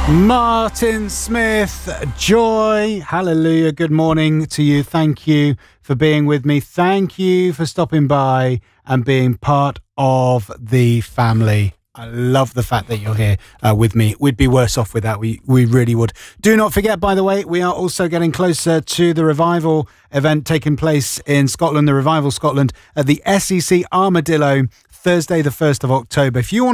Martin Smith, Joy, hallelujah, good morning to you. Thank you for being with me. Thank you for stopping by and being part of the family. I love the fact that you're here with me. We'd be worse off without. We really would. Do not forget, by the way, we are also getting closer to the Revival event taking place in Scotland, the Revival Scotland, at the SEC Armadillo, Thursday the 1st of October. If you want